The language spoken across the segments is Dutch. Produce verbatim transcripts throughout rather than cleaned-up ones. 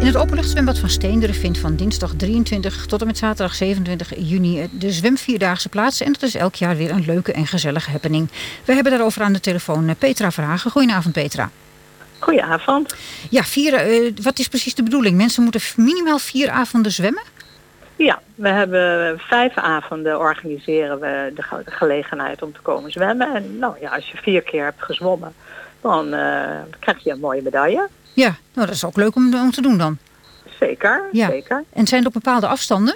het openluchtzwembad van Steenderen vindt van dinsdag drieëntwintig tot en met zaterdag zevenentwintig juni de zwemvierdaagse plaats. En dat is elk jaar weer een leuke en gezellige happening. We hebben daarover aan de telefoon Petra Verhagen. Goedenavond, Petra. Goedenavond. Ja, vier, uh, wat is precies de bedoeling? Mensen moeten minimaal vier avonden zwemmen? Ja, we hebben vijf avonden organiseren we de, ge- de gelegenheid om te komen zwemmen. En nou ja, als je vier keer hebt gezwommen, dan uh, krijg je een mooie medaille. Ja, nou, dat is ook leuk om, om te doen dan. Zeker, ja. zeker. En zijn er op bepaalde afstanden?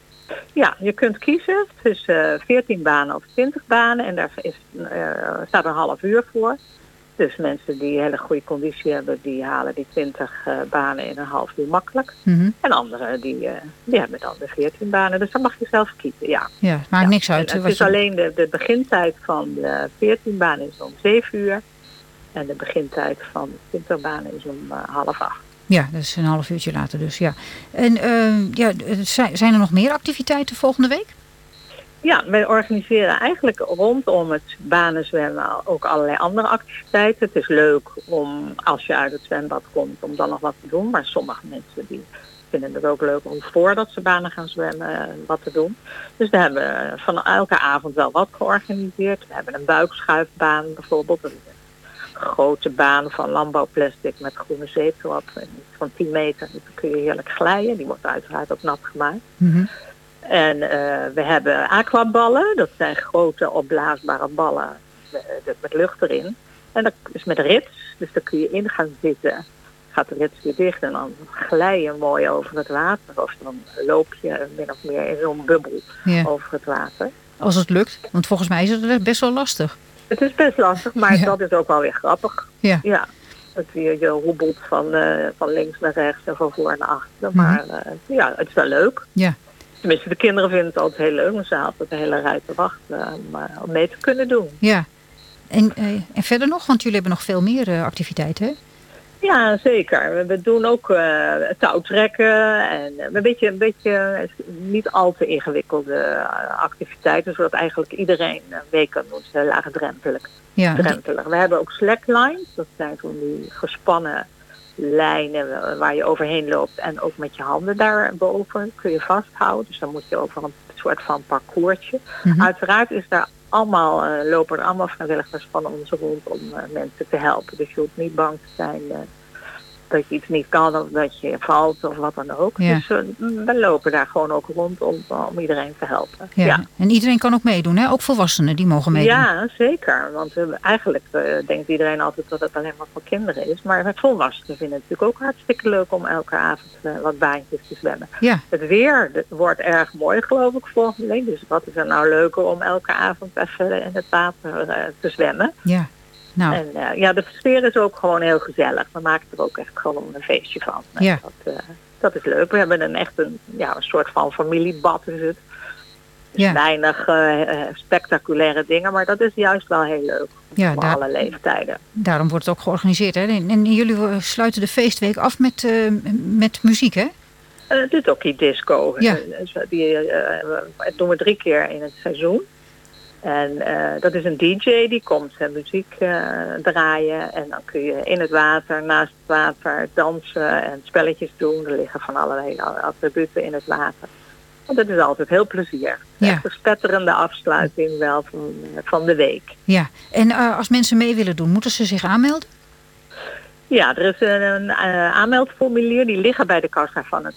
Ja, je kunt kiezen tussen veertien banen of twintig banen. En daar is, uh, staat een half uur voor. Dus mensen die hele goede conditie hebben, die halen die twintig uh, banen in een half uur makkelijk. Mm-hmm. En anderen die, uh, die hebben dan de veertien banen. Dus dan mag je zelf kiezen, ja. Ja, het maakt ja. niks uit. En het wat is je... alleen de, de begintijd van de veertien banen is om zeven uur. En de begintijd van de twintig banen is om uh, half acht. Ja, dat is een half uurtje later dus, ja. En uh, ja, zijn er nog meer activiteiten volgende week? Ja, wij organiseren eigenlijk rondom het banenzwemmen ook allerlei andere activiteiten. Het is leuk om, als je uit het zwembad komt, om dan nog wat te doen. Maar sommige mensen die vinden het ook leuk om voordat ze banen gaan zwemmen wat te doen. Dus we hebben van elke avond wel wat georganiseerd. We hebben een buikschuifbaan bijvoorbeeld. Een grote baan van landbouwplastic met groene zeep erop. Van tien meter, dan kun je heerlijk glijden. Die wordt uiteraard ook nat gemaakt. Mm-hmm. En uh, we hebben aquaballen. Dat zijn grote opblaasbare ballen met, met lucht erin. En dat is met rits. Dus daar kun je in gaan zitten. Gaat de rits weer dicht en dan glij je mooi over het water. Of dan loop je min of meer in zo'n bubbel ja. over het water. Als het lukt. Want volgens mij is het best wel lastig. Het is best lastig, maar ja. dat is ook wel weer grappig. Ja. ja. Dat je, je hobbelt van, uh, van links naar rechts en van voor naar achter. Maar uh, ja, het is wel leuk. Ja. Tenminste, de kinderen vinden het altijd heel leuk. Maar ze hadden de hele rij te wachten om, uh, om mee te kunnen doen. Ja. En, uh, en verder nog? Want jullie hebben nog veel meer uh, activiteiten, hè? Ja, zeker. We doen ook uh, touwtrekken en een beetje, een beetje niet al te ingewikkelde activiteiten, zodat eigenlijk iedereen een week kan doen. Het is laagdrempelig. Ja, drempelig. We hebben ook slacklines. Dat zijn toen die gespannen lijnen waar je overheen loopt en ook met je handen daarboven kun je vasthouden. Dus dan moet je over een soort van parcoursje. Mm-hmm. Uiteraard is daar allemaal, uh, lopen er allemaal vrijwilligers van ons rond om uh, mensen te helpen. Dus je hoeft niet bang te zijn uh, dat je iets niet kan of dat je valt of wat dan ook. Ja. Dus uh, we lopen daar gewoon ook rond om, om iedereen te helpen. Ja. Ja. En iedereen kan ook meedoen, hè? Ook volwassenen die mogen meedoen. Ja, zeker. Want uh, eigenlijk uh, denkt iedereen altijd dat het alleen maar voor kinderen is. Maar het volwassenen vinden het natuurlijk ook hartstikke leuk om elke avond uh, wat baantjes te zwemmen. Ja. Het weer het wordt erg mooi, geloof ik, volgende week. Dus wat is er nou leuker om elke avond even in het water uh, te zwemmen. Ja. Nou. En uh, ja, de sfeer is ook gewoon heel gezellig. We maken er ook echt gewoon een feestje van. Ja. Dat, uh, dat is leuk. We hebben een echt een, ja, een soort van familiebad is het. Dus ja. weinig uh, spectaculaire dingen, maar dat is juist wel heel leuk. Ja, voor daar, alle leeftijden. Daarom wordt het ook georganiseerd, hè? En, en jullie sluiten de feestweek af met, uh, met muziek, hè? Uh, de Tokkie Disco. Ja. Uh, die uh, doen we drie keer in het seizoen. En uh, dat is een D J die komt uh, muziek uh, draaien. En dan kun je in het water, naast het water, dansen en spelletjes doen. Er liggen van allerlei attributen in het water. En dat is altijd heel plezierig. Ja. Echt een spetterende afsluiting wel van, van de week. Ja, en uh, als mensen mee willen doen, moeten ze zich aanmelden? Ja, er is een, een uh, aanmeldformulier. Die liggen bij de kassa van het